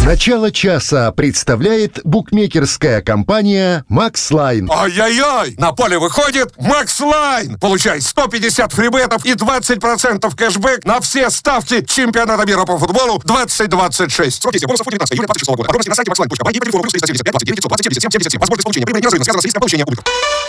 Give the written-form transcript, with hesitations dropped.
Начало часа представляет букмекерская компания «Макслайн». Ай-яй-яй! На поле выходит Макслайн! Получай 150 фрибетов и 20% кэшбэк на все ставки чемпионата мира по футболу 2026. Срок действия бонусов 19 июля 26 года. Подробности на сайте maxline.by и по телефону +375 29 520 77 77. Возможность получения прибыли неразрывно связана с риском получения убытков.